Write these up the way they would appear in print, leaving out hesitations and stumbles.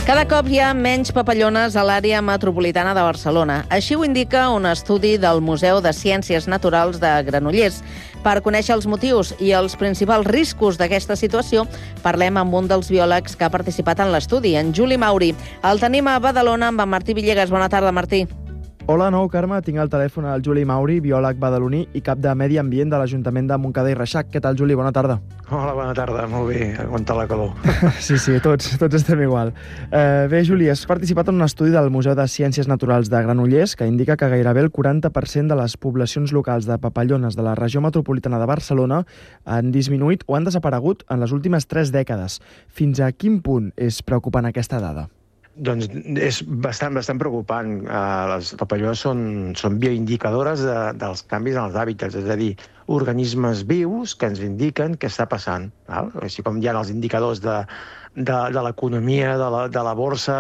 Cada cop hi ha menys papallones a l'àrea metropolitana de Barcelona. Així ho indica un estudi del Museu de Ciències Naturals de Granollers. Per conèixer els motius i els principals riscos d'aquesta situació, parlem amb un dels biòlegs que ha participat en l'estudi, en Juli Mauri. El tenim a Badalona amb en Martí Villegas. Bona tarda, Martí. Hola, nou, Carme. Tinc al telèfon el Juli Mauri, biòleg badaloní i cap de Medi Ambient de l'Ajuntament de Montcada i Reixac. Què tal, Juli? Bona tarda. Hola, bona tarda. Molt bé. Aguantar la calor. Sí, tots estem igual. Bé, Juli, has participat en un estudi del Museu de Ciències Naturals de Granollers que indica que gairebé el 40% de les poblacions locals de papallones de la regió metropolitana de Barcelona han disminuït o han desaparegut en les últimes 3 dècades. Fins a quin punt és preocupant aquesta dada? Doncs és bastant preocupant. Les papallones són bioindicadores dels canvis en els hàbitats, és a dir, organismes vius que ens indiquen què està passant. Així com hi ha els indicadors de l'economia, de la borsa,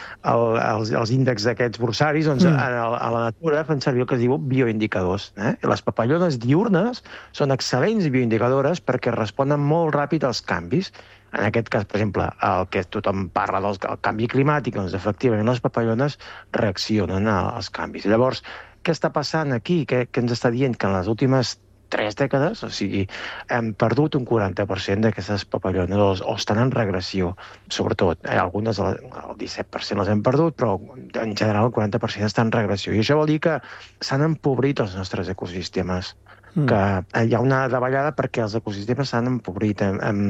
els índexs d'aquests borsaris, doncs a la natura fan servir el que es diu bioindicadors. Les papallones diürnes són excel·lents bioindicadores perquè responen molt ràpid als canvis. En aquest cas, per exemple, el que tothom parla del canvi climàtic, doncs efectivament les papallones reaccionen als canvis. Llavors, què està passant aquí? Què ens està dient? Que en les últimes 3 dècades, o sigui, hem perdut un 40% d'aquestes papallones o estan en regressió, sobretot. Algunes, el 17% les hem perdut, però en general el 40% estan en regressió. I això vol dir que s'han empobrit els nostres ecosistemes, que hi ha una davallada perquè els ecosistemes s'han empobrit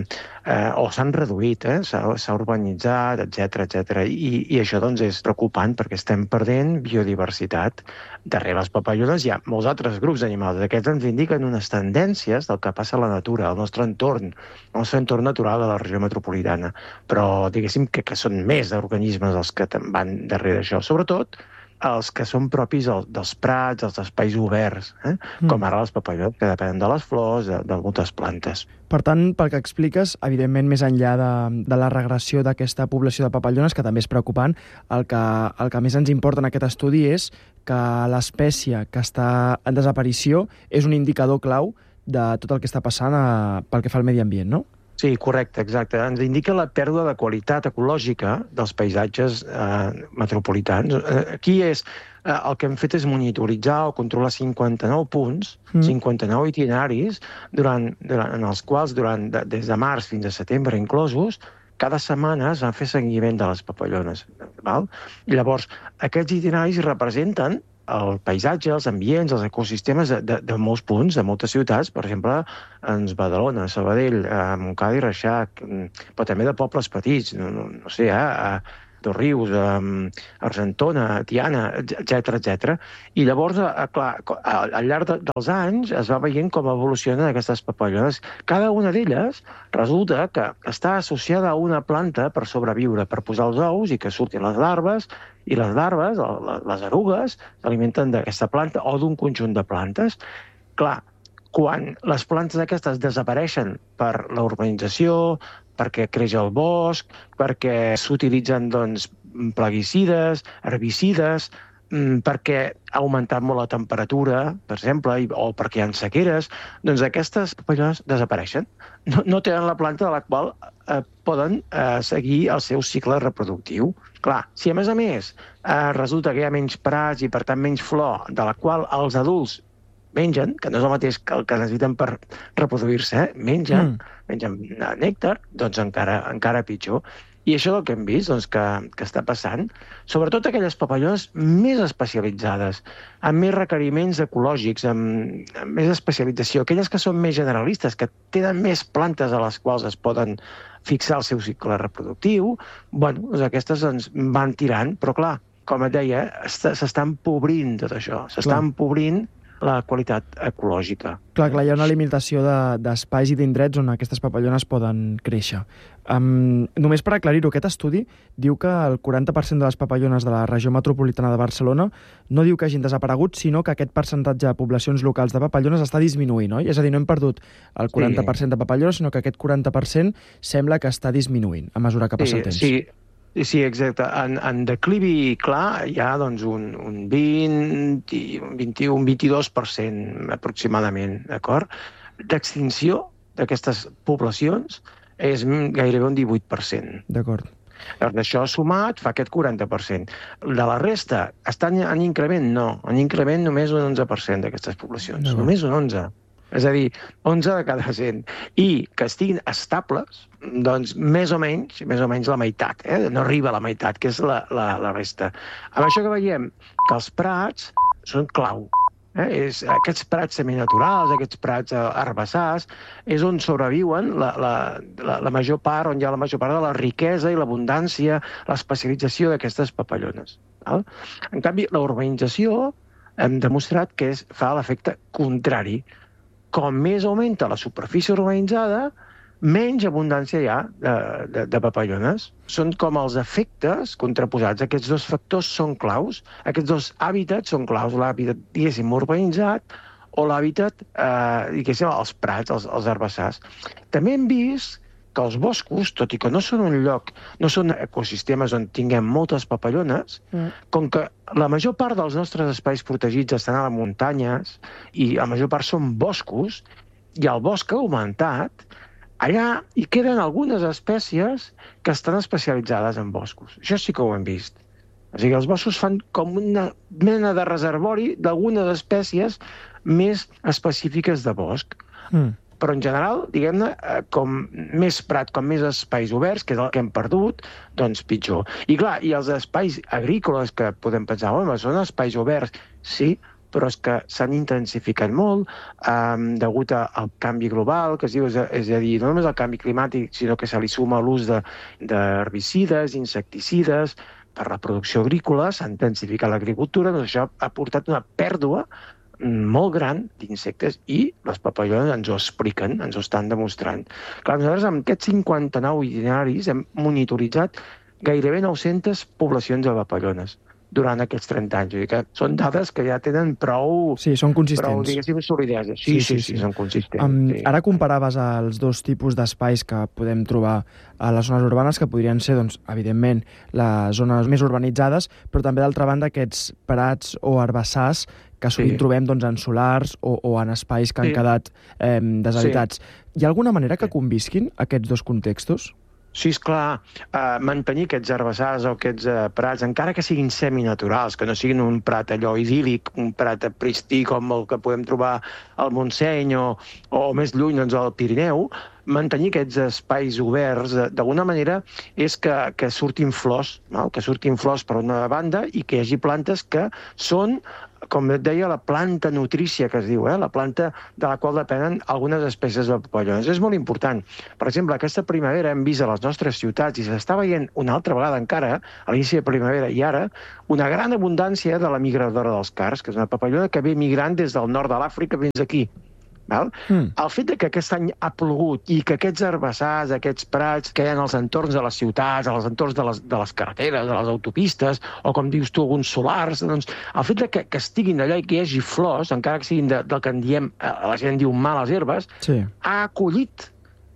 o s'han reduït, s'ha urbanitzat, etc. I això doncs, és preocupant perquè estem perdent biodiversitat. Darrere les papallones hi ha molts altres grups d'animals. Aquests ens indiquen unes tendències del que passa a la natura, al nostre entorn natural de la regió metropolitana. Però diguéssim que són més organismes els que van darrere d'això. Sobretot els que són propis dels prats, dels espais oberts, com ara les papallones, que depenen de les flors, de moltes plantes. Per tant, pel que expliques, evidentment, més enllà de la regressió d'aquesta població de papallones, que també és preocupant, el que més ens importa en aquest estudi és que l'espècie que està en desaparició és un indicador clau de tot el que està passant pel que fa al medi ambient, no? Sí, correcte, exacte. Ens indica la pèrdua de qualitat ecològica dels paisatges metropolitans. Aquí el que hem fet és monitoritzar o controlar 59 punts, 59 itineraris, en els quals des de març fins a setembre inclosos, cada setmana es van fer seguiment de les papallones. I llavors, aquests itineraris representen el paisatge, els ambients, els ecosistemes de molts punts, de moltes ciutats, per exemple, Badalona, Sabadell, Montcada i Reixac, però també de pobles petits, no sé, Dosrius, Argentona, Tiana, etc. I llavors, clar, al llarg dels anys es va veient com evolucionen aquestes papallones. Cada una d'elles resulta que està associada a una planta per sobreviure, per posar els ous i que surtin les larves, i les larves, les erugues, s'alimenten d'aquesta planta o d'un conjunt de plantes. Clar, quan les plantes aquestes desapareixen per la urbanització, perquè creix el bosc, perquè s'utilitzen plaguicides, herbicides, perquè ha augmentat molt la temperatura, per exemple, o perquè hi ha sequeres, doncs aquestes papallones desapareixen. No tenen la planta de la qual poden seguir el seu cicle reproductiu. Clar, si a més resulta que hi ha menys prats i per tant menys flor, de la qual els adults mengen, que no és el mateix que el que necessiten per reproduir-se, mengen nèctar, doncs encara pitjor. I això és el que hem vist que està passant, sobretot aquelles papallones més especialitzades, amb més requeriments ecològics, amb més especialització, aquelles que són més generalistes, que tenen més plantes a les quals es poden fixar el seu cicle reproductiu, doncs aquestes van tirant, però clar, com et deia, s'està empobrint tot això, s'està empobrint la qualitat ecològica. Clar, hi ha una limitació d'espais i d'indrets on aquestes papallones poden créixer. Només per aclarir-ho, aquest estudi diu que el 40% de les papallones de la regió metropolitana de Barcelona no diu que hagin desaparegut, sinó que aquest percentatge de poblacions locals de papallones està disminuint, oi? És a dir, no hem perdut el 40% de papallones, sinó que aquest 40% sembla que està disminuint a mesura que passa el temps. Sí, exacte. En declivi clar hi ha un 20, un 21, un 22% aproximadament, d'acord? D'extinció d'aquestes poblacions és gairebé un 18%. D'acord. Això sumat fa aquest 40%. De la resta, estan en increment? No, en increment només un 11% d'aquestes poblacions. Només un 11%. És a dir, 11 de cada 100. I que estiguin estables, doncs més o menys la meitat. No arriba a la meitat, que és la resta. Amb això que veiem, que els prats són clau. Aquests prats seminaturals, aquests prats herbassars, és on sobreviuen la major part, on hi ha la major part de la riquesa i l'abundància, l'especialització d'aquestes papallones. En canvi, la urbanització hem demostrat que fa l'efecte contrari. Com més augmenta la superfície urbanitzada, menys abundància hi ha de papallones. Són com els efectes contraposats. Aquests dos factors són claus. Aquests dos hàbitats són claus. L'hàbitat, diguéssim, urbanitzat o l'hàbitat, diguéssim, els prats, els herbassars. També hem vist que els boscos, tot i que no són un lloc, no són ecosistemes on tinguem moltes papallones, com que la major part dels nostres espais protegits estan a les muntanyes i la major part són boscos, i el bosc ha augmentat, allà hi queden algunes espècies que estan especialitzades en boscos. Això sí que ho hem vist. O sigui, els boscos fan com una mena de reservori d'algunes espècies més específiques de bosc. Però en general, diguem-ne, com més prat, com més espais oberts, que és el que hem perdut, doncs pitjor. I clar, i els espais agrícoles que podem pensar, home, són espais oberts, sí, però és que s'han intensificat molt degut al canvi global, que es diu, és a dir, no només el canvi climàtic, sinó que se li suma l'ús d'herbicides, insecticides, per la producció agrícola, s'ha intensificat l'agricultura, doncs això ha portat una pèrdua molt gran d'insectes i les papallones ens ho expliquen, ens ho estan demostrant. Clar, nosaltres amb aquests 59 itineraris hem monitoritzat gairebé 900 poblacions de papallones durant aquests 30 anys. Vull dir que són dades que ja tenen prou... Sí, són consistents. Prou, diguéssim, solidesa. Sí, són consistents. Ara comparaves els dos tipus d'espais que podem trobar a les zones urbanes, que podrien ser, doncs, evidentment, les zones més urbanitzades, però també, d'altra banda, aquests prats o herbassars que sovint trobem doncs, en solars o en espais que han quedat deshabitats. Hi ha alguna manera que convisquin aquests dos contextos? Sí, esclar, mantenir aquests herbassars o aquests prats, encara que siguin seminaturals, que no siguin un prat allò idíl·lic, un prat pristí com el que podem trobar al Montseny o més lluny, doncs, al Pirineu, mantenir aquests espais oberts, d'alguna manera, és que surtin flors, no? Que surtin flors per una banda i que hi hagi plantes que són, com et deia, la planta nutrícia, que es diu, la planta de la qual depenen algunes espècies de papallones. És molt important. Per exemple, aquesta primavera hem vist a les nostres ciutats, i s'està veient una altra vegada encara, a l'inici de primavera i ara, una gran abundància de la migradora dels cards, que és una papallona que ve migrant des del nord de l'Àfrica fins aquí. El fet que aquest any ha plogut i que aquests herbassars, aquests prats que hi ha als entorns de les ciutats, als entorns de les carreteres, de les autopistes, o com dius tu, alguns solars, doncs el fet que estiguin allà i que hi hagi flors, encara que siguin del que en diem, la gent diu males herbes, ha acollit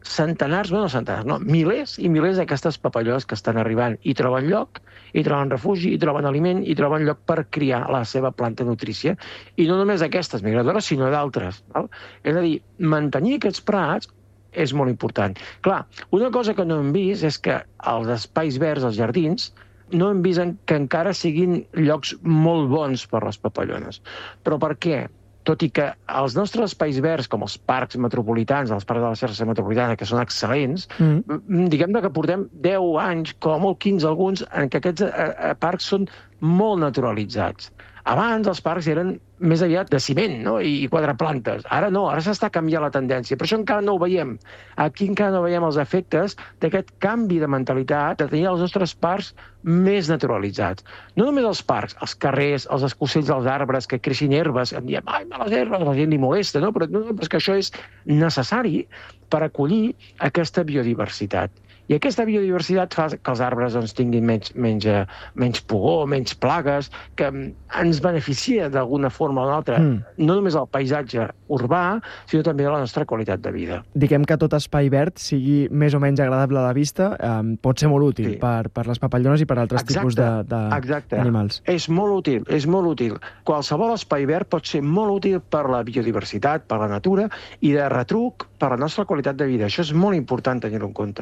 milers i milers d'aquestes papallones que estan arribant i troben lloc, i troben refugi, i troben aliment, i troben lloc per criar la seva planta nutrícia. I no només aquestes migradores, sinó d'altres. És a dir, mantenir aquests prats és molt important. Clar, una cosa que no hem vist és que els espais verds, els jardins, no hem vist que encara siguin llocs molt bons per les papallones. Però per què? Tot i que els nostres espais verds, com els parcs metropolitans, els parcs de la xarxa metropolitana, que són excel·lents, diguem-ne que portem 10 anys, com a molt 15 alguns, en què aquests parcs són molt naturalitzats. Abans els parcs eren més aviat de ciment, no? I quatre plantes. Ara no, ara s'està canviant la tendència. Per això encara no ho veiem. Aquí encara no veiem els efectes d'aquest canvi de mentalitat, de tenir els nostres parcs més naturalitzats. No només els parcs, els carrers, els escocells dels arbres, que creixin herbes, en diem, ai, males herbes, la gent li molesta, no? Però és que això és necessari per acollir aquesta biodiversitat. I aquesta biodiversitat fa que els arbres tinguin menys pugó, menys plagues, que ens beneficia d'alguna forma o d'una altra, no només el paisatge urbà, sinó també la nostra qualitat de vida. Diguem que tot espai verd sigui més o menys agradable a la vista, pot ser molt útil per les papallones i per altres tipus d'animals. És molt útil, és molt útil. Qualsevol espai verd pot ser molt útil per la biodiversitat, per la natura, i de retruc per la nostra qualitat de vida. Això és molt important tenir-ho en compte, molt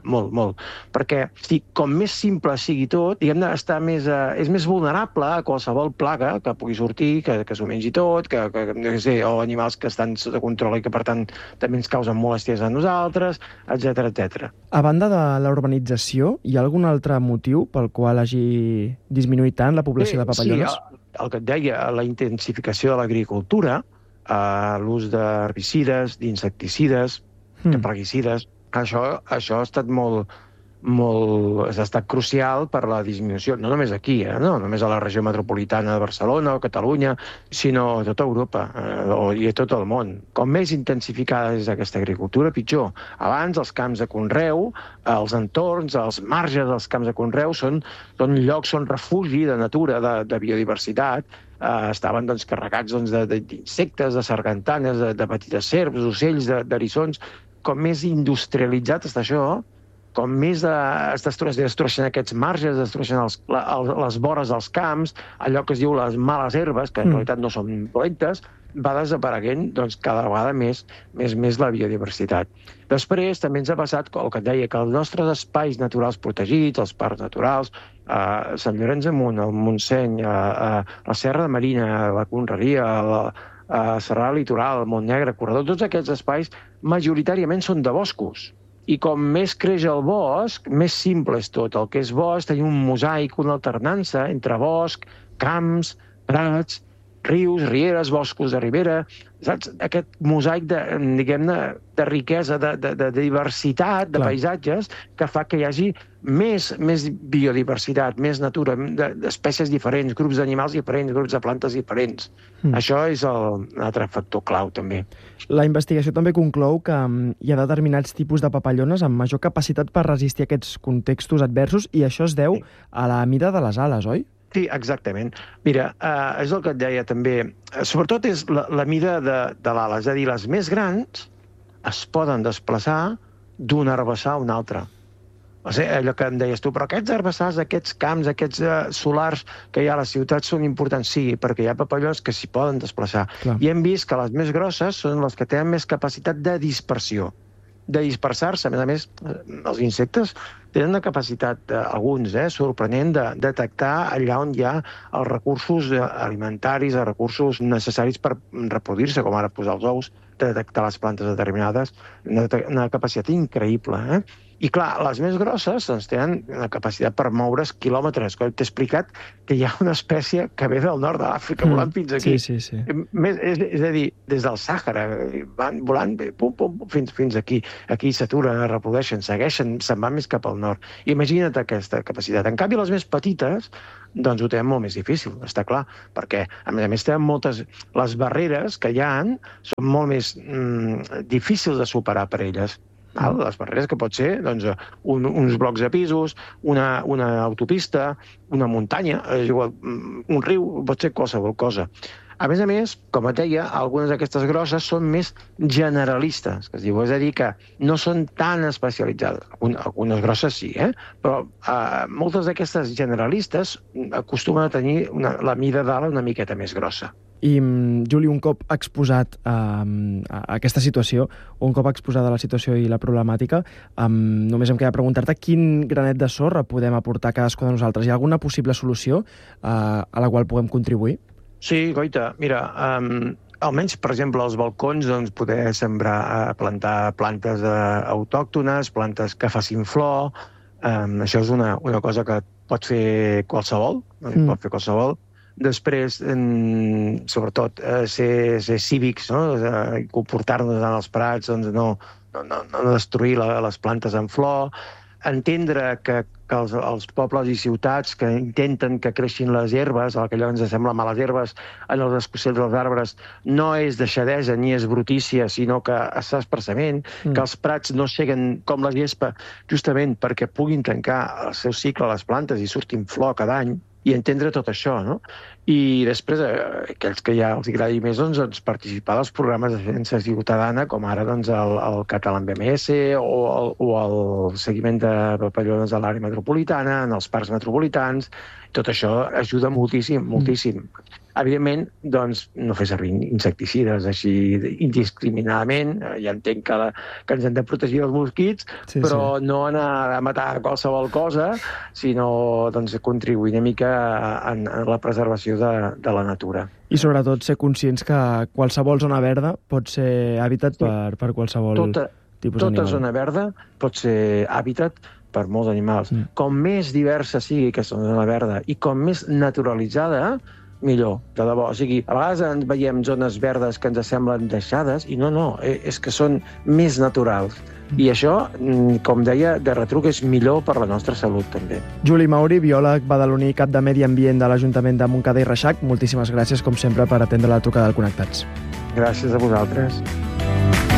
molt. Perquè com més simple sigui tot, diguem-ne, és més vulnerable a qualsevol plaga que pugui sortir, que s'ho mengi tot, o animals que estan sota control i que, per tant, també ens causen molèsties a nosaltres, etc. A banda de la urbanització, hi ha algun altre motiu pel qual hagi disminuït tant la població de papallones? Sí, el que et deia, la intensificació de l'agricultura, l'ús d'herbicides, d'insecticides, de plaguicides, això ha estat ha estat crucial per la disminució, no només aquí, no només a la regió metropolitana de Barcelona o Catalunya, sinó a tota Europa i a tot el món. Com més intensificada és aquesta agricultura, pitjor. Abans, els camps de conreu, els entorns, els marges dels camps de conreu són llocs, són refugi de natura, de biodiversitat, estaven carregats d'insectes, de sargantanes, de petites serps, d'ocells, d'eriçons. Com més industrialitzat està això, com més es destrueixen aquests marges, es destrueixen les vores dels camps, allò que es diu les males herbes, que en realitat no són dolentes, va desapareguent cada vegada més la biodiversitat. Després també ens ha passat el que et deia, que els nostres espais naturals protegits, els parcs naturals, Sant Llorenç de Munt, el Montseny, la Serra de Marina, la Conreria, Serrà Litoral, el Montnegre, Corredor, tots aquests espais majoritàriament són de boscos. I com més creix el bosc, més simple és tot. El que és bosc, tenim un mosaic, una alternança entre bosc, camps, prats, rius, rieres, boscos de ribera, saps? Aquest mosaic de riquesa, de diversitat, de paisatges, que fa que hi hagi més biodiversitat, més natura, d'espècies diferents, grups d'animals diferents, grups de plantes diferents. Això és un altre factor clau, també. La investigació també conclou que hi ha determinats tipus de papallones amb major capacitat per resistir aquests contextos adversos i això es deu a la mida de les ales, oi? Sí, exactament. Mira, és el que et deia també. Sobretot és la mida de l'ala. És a dir, les més grans es poden desplaçar d'un herbassar a un altre. O sigui, allò que em deies tu, però aquests herbassars, aquests camps, aquests solars que hi ha a les ciutats són importants, sí, perquè hi ha papallones que s'hi poden desplaçar. Clar. I hem vist que les més grosses són les que tenen més capacitat de dispersió, de dispersar-se. A més, els insectes tenen una capacitat, alguns, sorprenent, de detectar allà on hi ha els recursos alimentaris, els recursos necessaris per reproduir-se, com ara posar els ous, de detectar les plantes determinades, una capacitat increïble, I clar, les més grosses tenen una capacitat per moure's quilòmetres. T'he explicat que hi ha una espècie que ve del nord de l'Àfrica volant fins aquí. Sí. És a dir, des del Sàhara, van volant fins aquí. Aquí s'aturen, es reprodueixen, segueixen, se'n van més cap al nord. Imagina't aquesta capacitat. En canvi, les més petites, doncs ho tenen molt més difícil, està clar, perquè, a més, tenen moltes... Les barreres que hi ha són molt més difícils de superar per elles. Les barreres que pot ser uns blocs de pisos, una autopista, una muntanya, un riu, pot ser qualsevol cosa. A més, com et deia, algunes d'aquestes grosses són més generalistes, que es diu, és a dir, que no són tan especialitzades. Algunes grosses sí, però moltes d'aquestes generalistes acostumen a tenir la mida d'ala una miqueta més grossa. I, Juli, un cop exposat a aquesta situació, un cop exposada la situació i la problemàtica, només em queda preguntar-te quin granet de sorra podem aportar cadascú de nosaltres. Hi ha alguna possible solució a la qual puguem contribuir? Sí, Goita, mira, almenys, per exemple, als balcons, poder sembrar, plantar plantes autòctones, plantes que facin flor. Això és una cosa que pot fer qualsevol, Després, sobretot, ser cívics, comportar-nos en els prats, no destruir les plantes en flor, entendre que els pobles i ciutats que intenten que creixin les herbes, el que allò ens sembla males herbes en els escocells dels arbres, no és deixadesa ni és brutícia, sinó que és esparçament, que els prats no seguen com la gespa, justament perquè puguin tancar el seu cicle a les plantes i surtin flor cada any, i entendre tot això, no? I després, aquells que ja els agradi més, participar dels programes de defensa ciutadana, com ara el Català en BMS o el seguiment de papallones a l'àrea metropolitana, en els parcs metropolitans. Tot això ajuda moltíssim, moltíssim. Evidentment, doncs, no fer servir insecticides així indiscriminadament. Ja entenc que ens hem de protegir dels mosquits, però no anar a matar qualsevol cosa, sinó doncs, contribuir una mica en la preservació de la natura. I sobretot ser conscients que qualsevol zona verda pot ser hàbitat per qualsevol tipus d'animal. Tota zona verda pot ser hàbitat per molts animals. Com més diversa sigui aquesta zona verda i com més naturalitzada, millor, de debò. O sigui, a vegades ens veiem zones verdes que ens semblen deixades i no, és que són més naturals. I això, com deia, de retruc és millor per la nostra salut, també. Juli Mauri, biòleg badaloní, cap de Medi Ambient de l'Ajuntament de Montcada i Reixac, moltíssimes gràcies, com sempre, per atendre la trucada del Connectats. Gràcies a vosaltres.